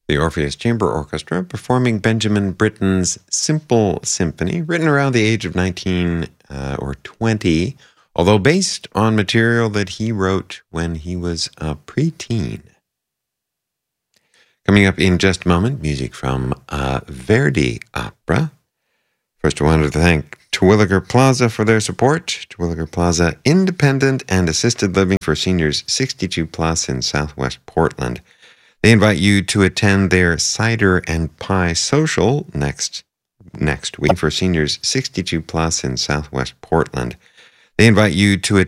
The Orpheus Chamber Orchestra performing Benjamin Britten's Simple Symphony, written around the age of 19 or 20, although based on material that he wrote when he was a preteen. Coming up in just a moment, music from a Verdi opera. First, I wanted to thank Terwilliger Plaza for their support. Terwilliger Plaza, independent and assisted living for seniors 62 plus in Southwest Portland. They invite you to attend their Cider and Pie Social next week for seniors 62 plus in Southwest Portland. They invite you to